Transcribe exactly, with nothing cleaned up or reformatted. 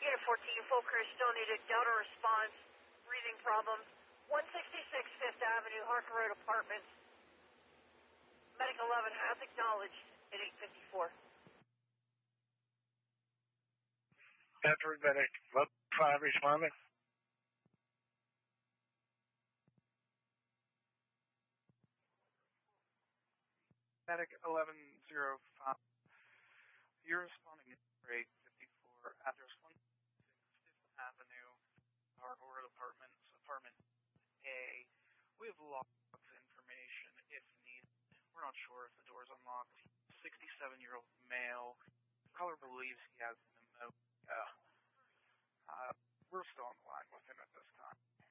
Unit fourteen, full crew still needed. Delta response, breathing problems. one sixty-six Fifth Avenue, Harker Road Apartments. Medic eleven has acknowledged at eight fifty-four. Bedford Medic five responding. Medic eleven oh five. You're responding at eight fifty-four, address one sixty-six Fifth Avenue, Harker Road Apartments, apartment A. We have lots of information if needed. We're not sure if the door is unlocked. sixty-seven-year-old male. Caller believes he has pneumonia. Uh, we're still on the line with him at this time.